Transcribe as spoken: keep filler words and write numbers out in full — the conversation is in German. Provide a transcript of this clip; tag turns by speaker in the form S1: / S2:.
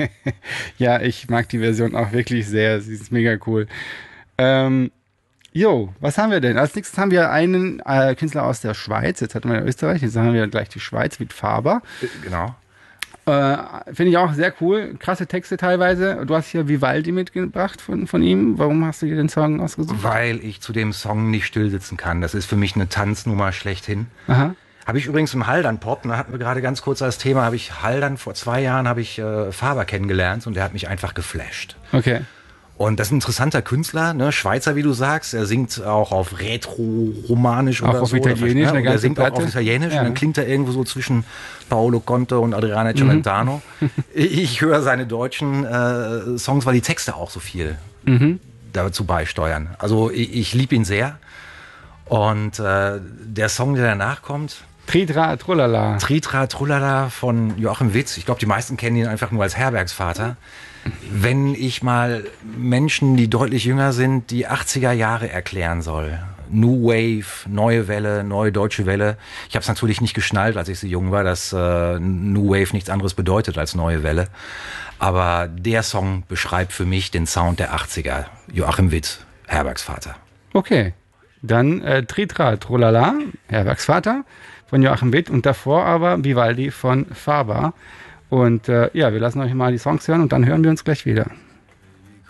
S1: Ja, ich mag die Version auch wirklich sehr. Sie ist mega cool. Ähm, Jo, was haben wir denn? Als nächstes haben wir einen äh, Künstler aus der Schweiz. Jetzt hatten wir ja Österreich, jetzt haben wir gleich die Schweiz mit Faber.
S2: Äh, Genau.
S1: Äh, Finde ich auch sehr cool. Krasse Texte teilweise. Du hast hier Vivaldi mitgebracht von, von ihm. Warum hast du dir den Song ausgesucht?
S2: Weil ich zu dem Song nicht stillsitzen kann. Das ist für mich eine Tanznummer schlechthin.
S1: Aha.
S2: Habe ich übrigens im Haldern Pop, da hatten wir gerade ganz kurz als Thema, habe ich Haldern, vor zwei Jahren habe ich äh, Faber kennengelernt und der hat mich einfach geflasht.
S1: Okay.
S2: Und das ist ein interessanter Künstler, ne? Schweizer, wie du sagst. Er singt auch auf Retro-Romanisch
S1: Auch
S2: oder
S1: auf
S2: so.
S1: Italienisch,
S2: ne?
S1: eine
S2: Und er
S1: ganze
S2: singt auch
S1: Platte.
S2: auf Italienisch
S1: Ja.
S2: und dann klingt er irgendwo so zwischen Paolo Conte und Adriano Celentano. Ich höre seine deutschen äh, Songs, weil die Texte auch so viel dazu beisteuern. Also ich, ich liebe ihn sehr. Und äh, der Song, der danach kommt,
S1: Tritra, Trullala.
S2: Tritra Trullala von Joachim Witt. Ich glaube, die meisten kennen ihn einfach nur als Herbergsvater. Wenn ich mal Menschen, die deutlich jünger sind, die achtziger Jahre erklären soll. New Wave, neue Welle, neue deutsche Welle. Ich habe es natürlich nicht geschnallt, als ich so jung war, dass äh, New Wave nichts anderes bedeutet als neue Welle. Aber der Song beschreibt für mich den Sound der achtziger. Joachim Witt, Herbergsvater.
S1: Okay. Dann äh, Tritra, Trullala, Herbergsvater von Joachim Witt und davor aber Vivaldi von Faber. Und äh, ja, wir lassen euch mal die Songs hören und dann hören wir uns gleich wieder.